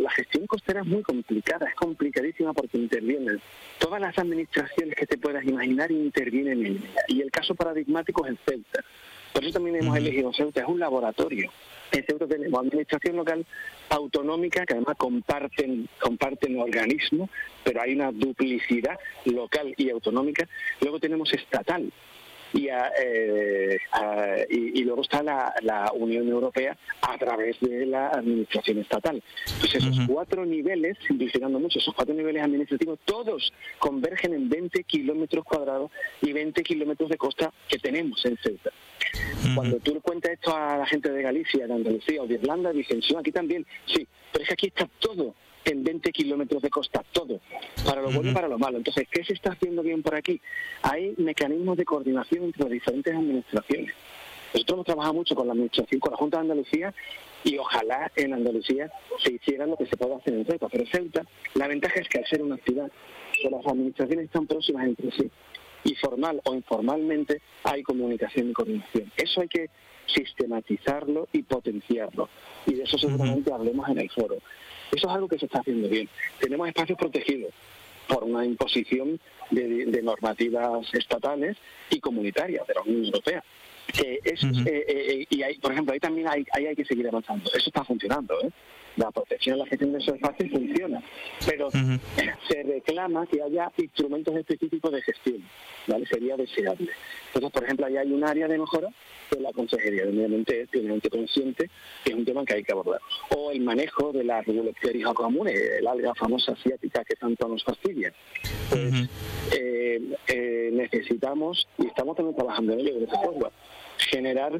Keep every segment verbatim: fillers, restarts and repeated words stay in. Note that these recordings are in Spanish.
la gestión costera es muy complicada, es complicadísima porque intervienen todas las administraciones que te puedas imaginar, intervienen en ella. Y el caso paradigmático es en Ceuta. Por eso también hemos elegido Ceuta, es un laboratorio. En Ceuta tenemos administración local autonómica, que además comparten comparten organismos, pero hay una duplicidad local y autonómica. Luego tenemos estatal. Y, a, eh, a, y, y luego está la, la Unión Europea a través de la administración estatal. Entonces esos uh-huh. cuatro niveles, simplificando mucho, esos cuatro niveles administrativos, todos convergen en veinte kilómetros cuadrados y veinte kilómetros de costa que tenemos en Ceuta. Uh-huh. Cuando tú le cuentas esto a la gente de Galicia, de Andalucía o de Irlanda, dicen, sí, aquí también, sí, pero es que aquí está todo en veinte kilómetros de costa, todo, para lo bueno y para lo malo. Entonces, ¿qué se está haciendo bien por aquí? Hay mecanismos de coordinación entre las diferentes administraciones. Nosotros hemos trabajado mucho con la administración, con la Junta de Andalucía, y ojalá en Andalucía se hiciera lo que se puede hacer en Ceuta. Pero Ceuta, la ventaja es que al ser una ciudad, pues las administraciones están próximas entre sí, y formal o informalmente hay comunicación y coordinación. Eso hay que sistematizarlo y potenciarlo, y de eso seguramente uh-huh. hablemos en el foro. Eso es algo que se está haciendo bien. Tenemos espacios protegidos por una imposición de, de normativas estatales y comunitarias de la Unión Europea. Que eso, uh-huh. eh, eh, y hay, por ejemplo, ahí también hay, ahí hay que seguir avanzando. Eso está funcionando, ¿eh? La protección y la gestión de esos espacios funciona, pero uh-huh. se reclama que haya instrumentos específicos de gestión, ¿vale? Sería deseable. Entonces, por ejemplo, ahí hay un área de mejora que la Consejería de Medio Ambiente es plenamente consciente que es un tema que hay que abordar. O el manejo de la Regulopteris comune, el alga famosa asiática que tanto nos fastidia. Pues uh-huh. eh, eh, necesitamos, y estamos también trabajando en ello desde software, generar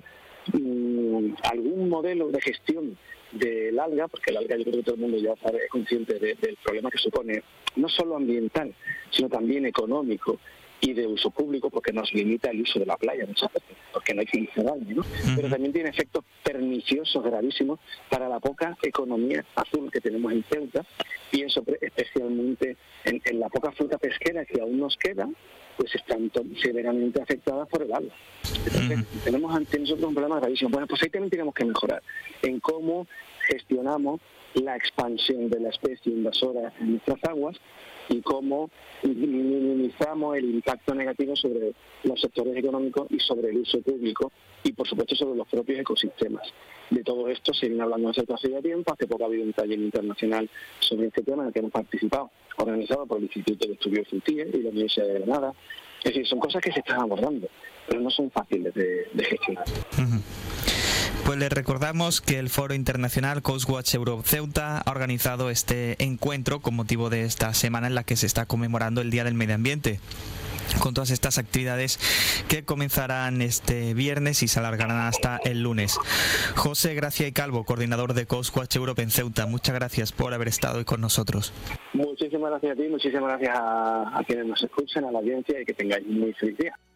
mmm, algún modelo de gestión del alga, porque el alga yo creo que todo el mundo ya sabe, es consciente de, del problema que supone, no solo ambiental, sino también económico y de uso público, porque nos limita el uso de la playa muchas veces, porque no hay quien se bañe, ¿no? Uh-huh. Pero también tiene efectos perniciosos gravísimos para la poca economía azul que tenemos en Ceuta, y eso especialmente en, en la poca fruta pesquera que aún nos queda, pues están severamente afectadas por el alga. Entonces, uh-huh. tenemos ante nosotros un problema gravísimo. Bueno, pues ahí también tenemos que mejorar en cómo gestionamos la expansión de la especie invasora en nuestras aguas y cómo minimizamos el impacto negativo sobre los sectores económicos y sobre el uso público y, por supuesto, sobre los propios ecosistemas. De todo esto se viene hablando en Ceuta hace ya tiempo. Hace poco ha habido un taller internacional sobre este tema en el que hemos participado, organizado por el Instituto de Estudios Frutíes y la Universidad de Granada. Es decir, son cosas que se están abordando, pero no son fáciles de, de gestionar. Uh-huh. Pues les recordamos que el Foro Internacional Coastwatch Europe Ceuta ha organizado este encuentro con motivo de esta semana en la que se está conmemorando el Día del Medio Ambiente, con todas estas actividades que comenzarán este viernes y se alargarán hasta el lunes. José Gracia y Calvo, coordinador de Coastwatch Europe en Ceuta, muchas gracias por haber estado hoy con nosotros. Muchísimas gracias a ti, muchísimas gracias a, a quienes nos escuchan, a la audiencia, y que tengáis un muy feliz día.